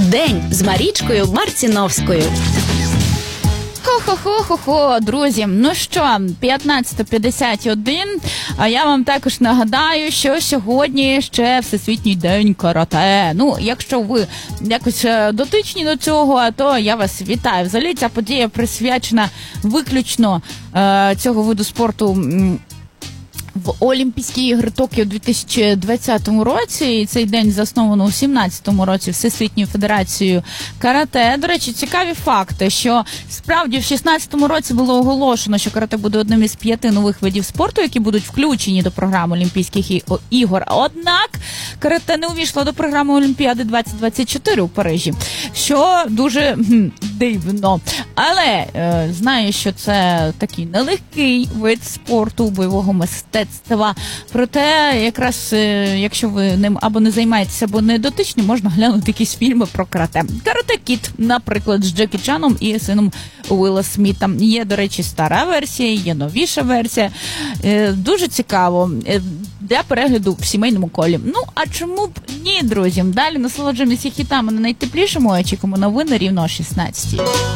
День з Марічкою Марціновською. Хо-хо-хо-хо-хо, друзі. Ну що, 15:51, а я вам також нагадаю, що сьогодні ще Всесвітній день карате. Ну, якщо ви якось дотичні до цього, то я вас вітаю. Взагалі, ця подія присвячена виключно цього виду спорту в Олімпійські ігри Токіо у 2020 році. І цей день засновано у 2017 році Всесвітньою федерацією карате. До речі, цікаві факти, що справді в 2016 році було оголошено, що карате буде одним із 5 нових видів спорту, які будуть включені до програми Олімпійських ігор. Однак карате не увійшло до програми Олімпіади 2024 у Парижі, що дуже дивно. Але знаю, що це такий нелегкий вид спорту, бойового мистецтва. Проте, якраз, якщо ви ним або не займаєтеся, або не дотичні, можна глянути якісь фільми про карате. «Карате Кід», наприклад, з Джекі Чаном і сином Уілла Сміта. Є, до речі, стара версія, є новіша версія. Дуже цікаво для перегляду в сімейному колі. Ну, а чому б ні, друзі? Далі насолоджуємося хітами на найтеплішому, очікуємо новини рівно о 16.